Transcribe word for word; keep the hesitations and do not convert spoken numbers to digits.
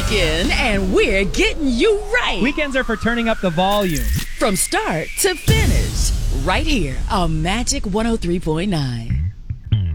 weekend, and we're getting you right. Weekends are for turning up the volume. From start to finish, right here on Magic one oh three point nine.